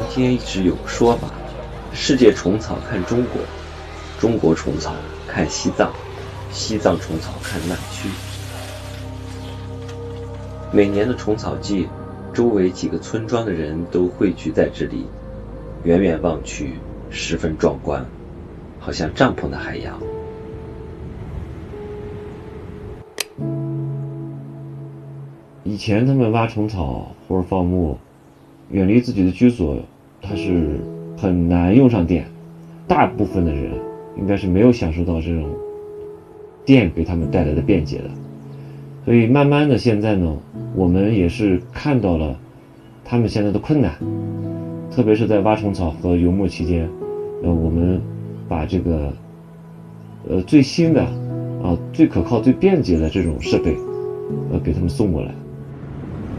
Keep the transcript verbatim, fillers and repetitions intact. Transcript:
间一直有个说法，世界虫草看中国，中国虫草看西藏，西藏虫草看南区。每年的虫草季，周围几个村庄的人都汇聚在这里，远远望去十分壮观，好像帐篷的海洋。 以前他们挖虫草或者放牧，远离自己的居所，它是很难用上电，大部分的人应该是没有享受到这种电给他们带来的便捷的。所以慢慢的现在呢，我们也是看到了他们现在的困难，特别是在挖虫草和游牧期间，呃，我们把这个呃最新的啊最可靠最便捷的这种设备呃给他们送过来。